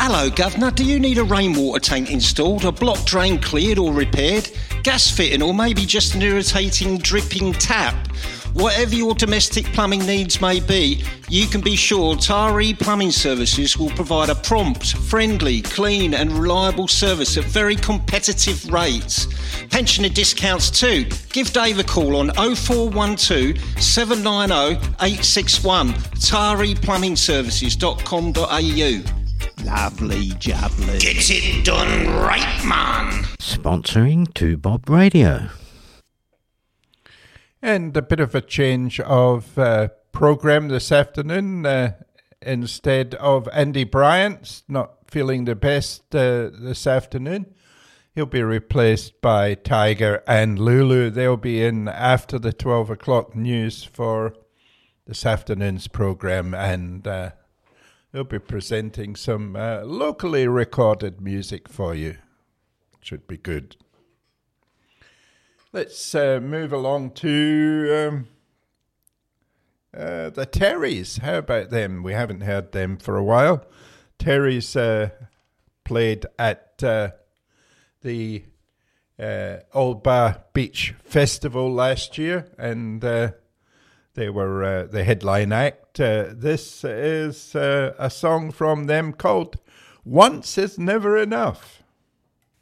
Hello, Governor. Do you need a rainwater tank installed, a block drain cleared or repaired, gas fitting, or maybe just an irritating dripping tap? Whatever your domestic plumbing needs may be, you can be sure Tari Plumbing Services will provide a prompt, friendly, clean and reliable service at very competitive rates. Pensioner discounts too. Give Dave a call on 0412 790 861, tariplumbingservices.com.au. Lovely jubbly. Get it done right, man. Sponsoring 2Bob Radio. And a bit of a change of programme this afternoon. Instead of Andy Bryant's not feeling the best this afternoon, he'll be replaced by Tiger and Lulu. They'll be in after the 12 o'clock news for this afternoon's programme, and they'll be presenting some locally recorded music for you. Should be good. Let's move along to the Terrys. How about them? We haven't heard them for a while. Terrys played at the Old Bar Beach Festival last year, and they were the headline act. This is a song from them called Once Is Never Enough.